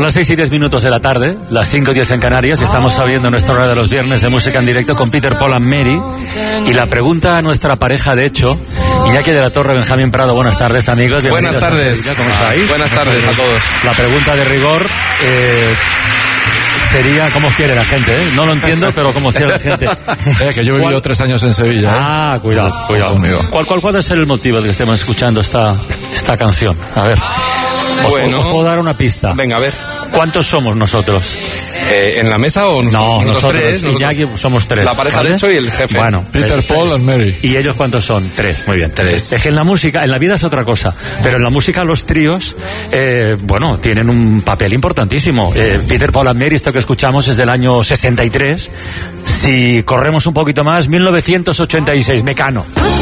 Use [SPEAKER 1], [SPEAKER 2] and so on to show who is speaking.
[SPEAKER 1] las 6:10 de la tarde, las 5:10 en Canarias. Estamos sabiendo nuestra hora de los viernes de música en directo con Peter, Paul and Mary. Y la pregunta a nuestra pareja, de hecho, Iñaki de la Torre, Benjamín Prado. Buenas tardes, amigos.
[SPEAKER 2] Buenas tardes.
[SPEAKER 1] ¿Cómo estáis?
[SPEAKER 2] Buenas tardes a todos.
[SPEAKER 1] La pregunta de rigor sería cómo quiere la gente, ¿eh? No lo entiendo, pero cómo quiere la gente.
[SPEAKER 3] Que yo he vivido 3 años en Sevilla.
[SPEAKER 1] Ah, cuidado. ¿Cuál es el motivo de que estemos escuchando esta canción? A ver. Os puedo dar una pista.
[SPEAKER 2] Venga, a ver.
[SPEAKER 1] ¿Cuántos somos nosotros?
[SPEAKER 2] ¿En la mesa o
[SPEAKER 1] nosotros
[SPEAKER 2] tres?
[SPEAKER 1] Iñaki, somos 3.
[SPEAKER 2] La pareja, ¿vale? De hecho, y el jefe.
[SPEAKER 1] Bueno,
[SPEAKER 3] Peter, Paul and Mary.
[SPEAKER 1] ¿Y ellos cuántos son? 3. Muy bien, 3. Es que en la música, en la vida es otra cosa, pero en la música los tríos, tienen un papel importantísimo. Peter, Paul and Mary, esto que escuchamos es del año 63. Si corremos un poquito más, 1986, Mecano.